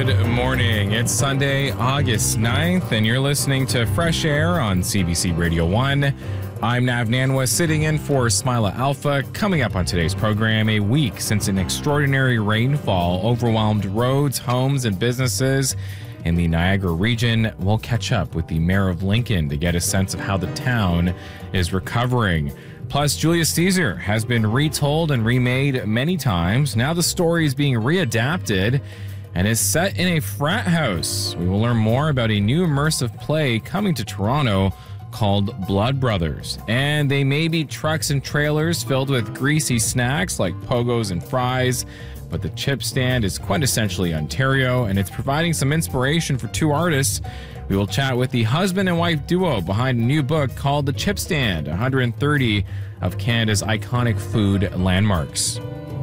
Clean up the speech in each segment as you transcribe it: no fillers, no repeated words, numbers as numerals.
Good morning. It's Sunday, August 9th, and you're listening to Fresh Air on CBC Radio 1. I'm Nav Nanwa, sitting in for Smilah Alpha. Coming up on today's program, a week since an extraordinary rainfall overwhelmed roads, homes, and businesses in the Niagara region. We'll catch up with the mayor of Lincoln to get a sense of how the town is recovering. Plus, Julius Caesar has been retold and remade many times. Now the story is being readapted and is set in a frat house. We will learn more about a new immersive play coming to Toronto called Blood Brothers. And they may be trucks and trailers filled with greasy snacks like pogos and fries, but the chip stand is quintessentially Ontario, and it's providing some inspiration for two artists. We will chat with the husband and wife duo behind a new book called The Chip Stand, 130 of Canada's iconic food landmarks.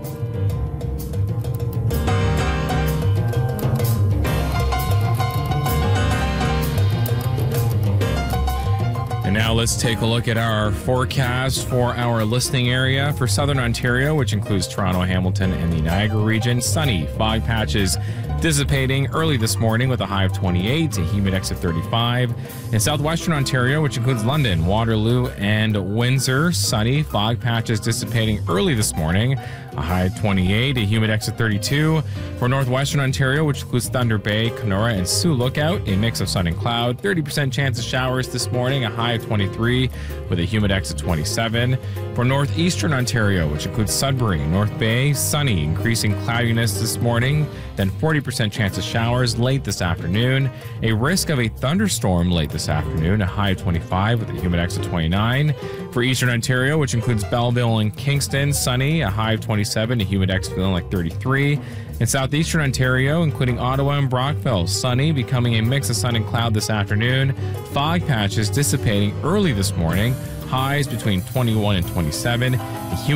And now let's take a look at our forecast for our listening area. For Southern Ontario, which includes Toronto, Hamilton, and the Niagara region, sunny, fog patches dissipating early this morning with a high of 28, a humid index of 35. In southwestern Ontario, which includes London, Waterloo, and Windsor, sunny, fog patches dissipating early this morning, a high of 28, a humid index of 32. For northwestern Ontario, which includes Thunder Bay, Kenora, and Sioux Lookout, a mix of sun and cloud, 30% chance of showers this morning, a high of 23 with a humid index of 27. For northeastern Ontario, which includes Sudbury, North Bay, sunny, increasing cloudiness this morning, then 40% chance of showers late this afternoon, a risk of a thunderstorm late this afternoon, a high of 25 with a humid index of 29. For eastern Ontario, which includes Belleville and Kingston, sunny, a high of 27, a humid index feeling like 33. In southeastern Ontario, including Ottawa and Brockville, sunny, becoming a mix of sun and cloud this afternoon, fog patches dissipating early this morning, highs between 21 and 27, a humid